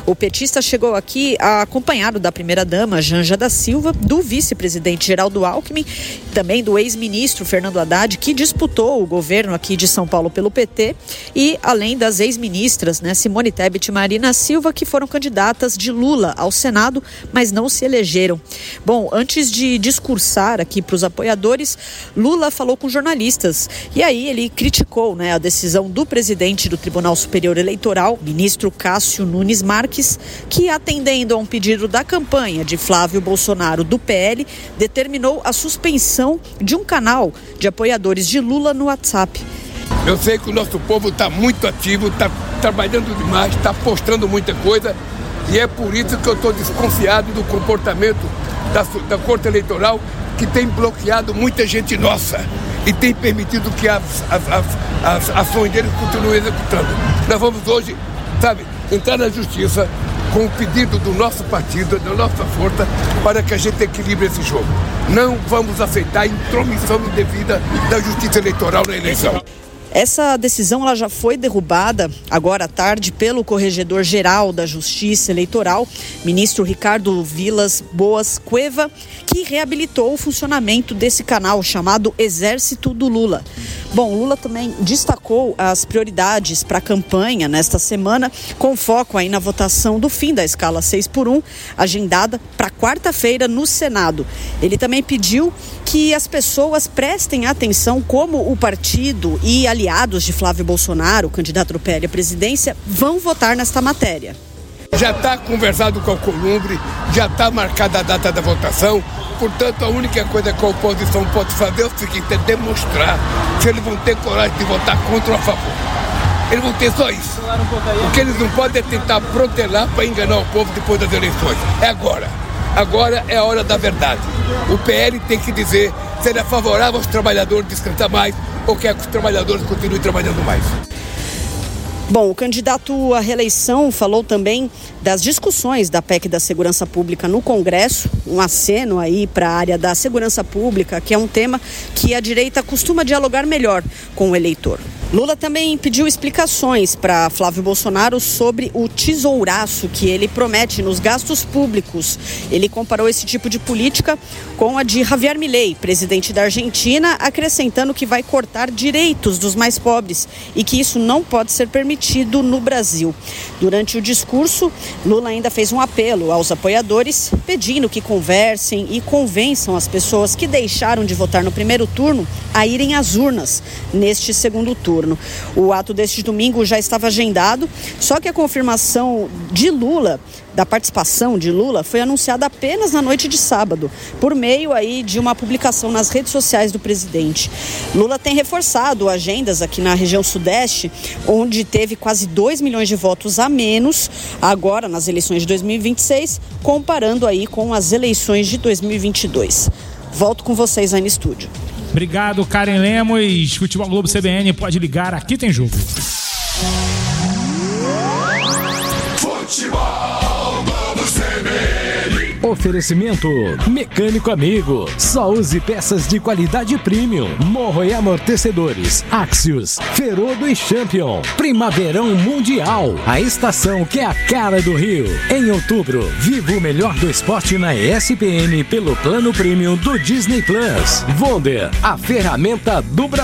O petista chegou aqui acompanhado da primeira-dama Janja da Silva, do vice-presidente Geraldo Alckmin, também do ex-ministro Fernando Haddad, que disputou o governo aqui de São Paulo pelo PT, e além das ex-ministras, Simone Tebet e Marina Silva, que foram candidatas de Lula ao Senado, mas não se elegeram. Bom, antes de discursar aqui para os apoiadores, Lula falou com jornalistas e aí ele criticou a decisão do presidente do Tribunal Superior Eleitoral, ministro Cássio Nunes Marques, que, atendendo a um pedido da campanha de Flávio Bolsonaro do PL, determinou a suspensão de um canal de apoiadores de Lula no WhatsApp. Eu sei que o nosso povo está muito ativo, está trabalhando demais, está postando muita coisa, e é por isso que eu estou desconfiado do comportamento da Corte Eleitoral, que tem bloqueado muita gente nossa e tem permitido que as ações deles continuem executando. Nós vamos hoje, entrar na justiça com o pedido do nosso partido, da nossa força, para que a gente equilibre esse jogo. Não vamos aceitar a intromissão indevida da Justiça Eleitoral na eleição. Essa decisão ela já foi derrubada agora à tarde pelo Corregedor-Geral da Justiça Eleitoral, ministro Ricardo Vilas Boas Cueva, que reabilitou o funcionamento desse canal chamado Exército do Lula. Bom, Lula também destacou as prioridades para a campanha nesta semana, com foco aí na votação do fim da escala 6x1, agendada para quarta-feira no Senado. Ele também pediu que as pessoas prestem atenção como o partido e aliados de Flávio Bolsonaro, candidato do PL à presidência, vão votar nesta matéria. Já está conversado com a Columbre, já está marcada a data da votação, portanto a única coisa que a oposição pode fazer é o seguinte, é demonstrar se eles vão ter coragem de votar contra ou a favor. Eles vão ter só isso. O que eles não podem é tentar protelar para enganar o povo depois das eleições. É agora. Agora é a hora da verdade. O PL tem que dizer se ele é favorável aos trabalhadores descansar mais ou quer que os trabalhadores continuem trabalhando mais. Bom, o candidato à reeleição falou também das discussões da PEC da Segurança Pública no Congresso, um aceno aí para a área da segurança pública, que é um tema que a direita costuma dialogar melhor com o eleitor. Lula também pediu explicações para Flávio Bolsonaro sobre o tesouraço que ele promete nos gastos públicos. Ele comparou esse tipo de política com a de Javier Milei, presidente da Argentina, acrescentando que vai cortar direitos dos mais pobres e que isso não pode ser permitido no Brasil. Durante o discurso, Lula ainda fez um apelo aos apoiadores, pedindo que conversem e convençam as pessoas que deixaram de votar no primeiro turno a irem às urnas neste segundo turno. O ato deste domingo já estava agendado, só que a confirmação de Lula, da participação de Lula, foi anunciada apenas na noite de sábado, por meio aí de uma publicação nas redes sociais do presidente. Lula tem reforçado agendas aqui na região sudeste, onde teve quase 2 milhões de votos a menos, agora nas eleições de 2026, comparando aí com as eleições de 2022. Volto com vocês aí no estúdio. Obrigado, Karen Lemos. Futebol Globo CBN, pode ligar, aqui tem jogo. Futebol Globo CBN. Oferecimento Mecânico Amigo. Só use peças de qualidade premium. Morro e amortecedores. Axios, Ferodo e Champion. Primaverão Mundial. A estação que é a cara do Rio. Em outubro, viva o melhor do esporte na ESPN pelo plano premium do Disney Plus. Wonder, a ferramenta do Brasil.